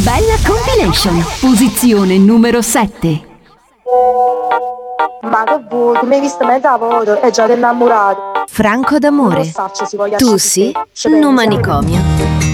Bella Compilation, posizione numero 7. Ma che vuoi? Tu mi hai visto mezza foto e già ti innamorato. Franco d'amore. Tu sì, no manicomio.